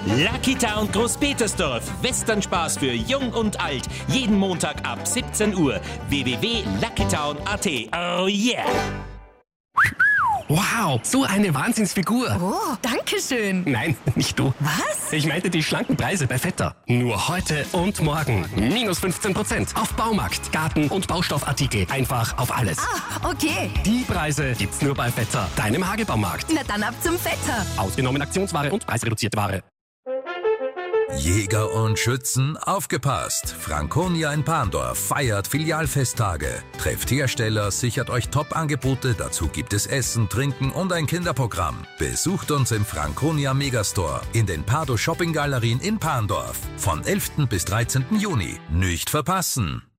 Lucky Town Großpetersdorf. Westernspaß für Jung und Alt. Jeden Montag ab 17 Uhr. www.luckytown.at. Oh yeah! Wow, so eine Wahnsinnsfigur. Oh, danke schön. Nein, nicht du. Was? Ich meinte die schlanken Preise bei Vetter. Nur heute und morgen. Minus 15% auf Baumarkt, Garten- und Baustoffartikel. Einfach auf alles. Ah, okay. Die Preise gibt's nur bei Vetter, deinem Hagebaumarkt. Na dann ab zum Vetter. Ausgenommen Aktionsware und preisreduzierte Ware. Jäger und Schützen, aufgepasst! Franconia in Parndorf feiert Filialfesttage. Trefft Hersteller, sichert euch Top-Angebote, dazu gibt es Essen, Trinken und ein Kinderprogramm. Besucht uns im Franconia Megastore in den Pardo Shopping Galerien in Parndorf. Von 11. bis 13. Juni. Nicht verpassen!